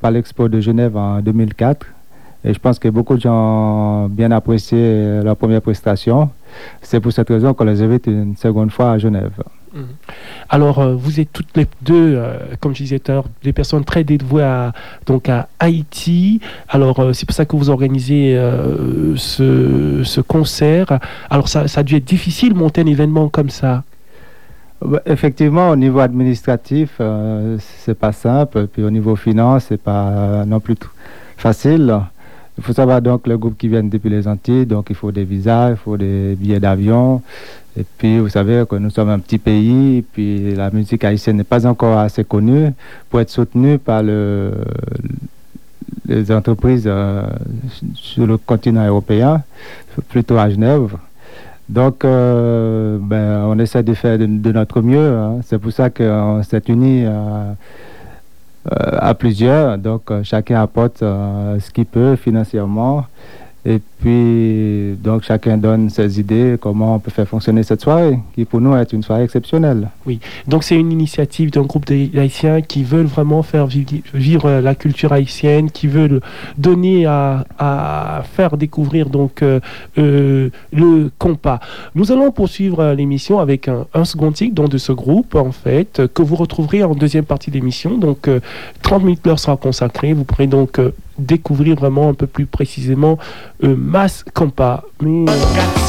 par l'Expo de Genève en 2004. Et je pense que beaucoup de gens ont bien apprécié leur première prestation. C'est pour cette raison qu'on les invite une seconde fois à Genève. Alors, vous êtes toutes les deux, comme je disais tout à l'heure, des personnes très dévouées à Haïti. Alors, c'est pour ça que vous organisez ce concert. Alors, ça a dû être difficile de monter un événement comme ça. Effectivement, au niveau administratif, c'est pas simple. Puis au niveau finance, c'est pas non plus facile. Il faut savoir donc le groupe qui vient depuis les Antilles, donc il faut des visas, il faut des billets d'avion. Et puis vous savez que nous sommes un petit pays, et puis la musique haïtienne n'est pas encore assez connue pour être soutenue par les entreprises sur le continent européen, plutôt à Genève. Donc, on essaie de faire de notre mieux. Hein. C'est pour ça qu'on s'est unis à plusieurs. Donc, chacun apporte ce qu'il peut financièrement. Et puis, donc, chacun donne ses idées, comment on peut faire fonctionner cette soirée, qui pour nous est une soirée exceptionnelle. Oui, donc c'est une initiative d'un groupe d'Haïtiens qui veulent vraiment faire vivre la culture haïtienne, qui veulent donner à faire découvrir donc le compas. Nous allons poursuivre l'émission avec un second titre donc, de ce groupe, en fait, que vous retrouverez en deuxième partie d'émission. Donc, 30 minutes leur sera consacrée. Vous pourrez donc découvrir vraiment un peu plus précisément Mas Compas. Mais